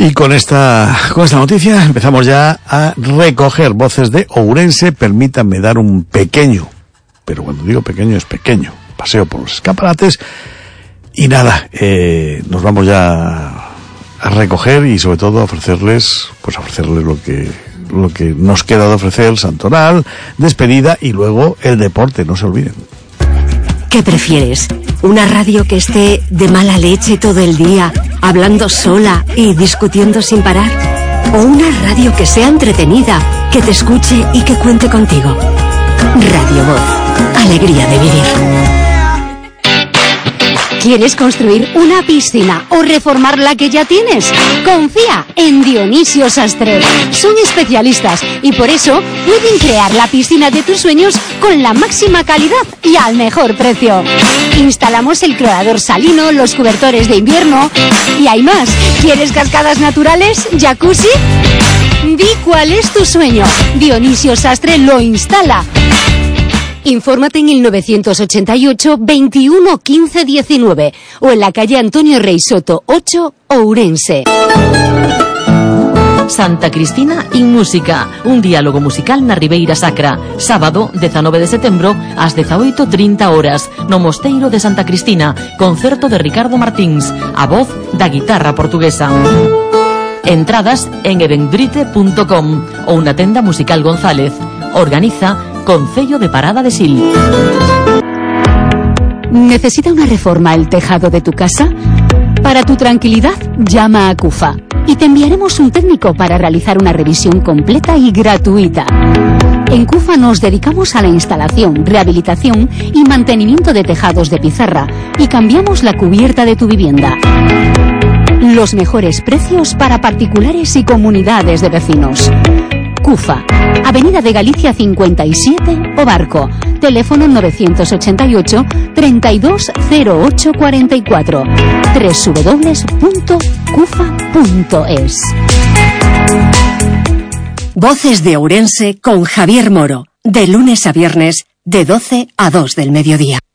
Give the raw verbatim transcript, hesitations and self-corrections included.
Y con esta, con esta noticia empezamos ya a recoger voces de Ourense. Permítanme dar un pequeño, pero cuando digo pequeño es pequeño, paseo por los escaparates. Y nada, eh, nos vamos ya a recoger y sobre todo a ofrecerles, pues a ofrecerles lo que, lo que nos queda de ofrecer, el santoral, despedida y luego el deporte, no se olviden. ¿Qué prefieres? ¿Una radio que esté de mala leche todo el día, hablando sola y discutiendo sin parar? ¿O una radio que sea entretenida, que te escuche y que cuente contigo? Radio Voz, alegría de vivir. ¿Quieres construir una piscina o reformar la que ya tienes? Confía en Dionisio Sastre. Son especialistas y por eso pueden crear la piscina de tus sueños con la máxima calidad y al mejor precio. Instalamos el clorador salino, los cobertores de invierno y hay más. ¿Quieres cascadas naturales? ¿Jacuzzi? Di cuál es tu sueño. Dionisio Sastre lo instala. Infórmate en el novecientos ochenta y ocho, veintiuno, quince, diecinueve o en la calle Antonio Rey Soto ocho, Ourense. Santa Cristina in Música, un diálogo musical na Ribeira Sacra. Sábado, dezanove de setembro, ás dezaoito e trinta horas, no Mosteiro de Santa Cristina, concerto de Ricardo Martins, a voz da guitarra portuguesa. Entradas en eventbrite punto com ou na tenda musical González. Organiza Concello de Parada de Sil. ¿Necesita una reforma el tejado de tu casa? Para tu tranquilidad, llama a CUFA y te enviaremos un técnico para realizar una revisión completa y gratuita. En CUFA nos dedicamos a la instalación, rehabilitación y mantenimiento de tejados de pizarra y cambiamos la cubierta de tu vivienda. Los mejores precios para particulares y comunidades de vecinos. CUFA, Avenida de Galicia cincuenta y siete, O Barco, teléfono novecientos ochenta y ocho, treinta y dos, cero ocho cuarenta y cuatro, doble u doble u doble u punto cufa punto es. Voces de Ourense con Javier Moro, de lunes a viernes, de doce a dos del mediodía.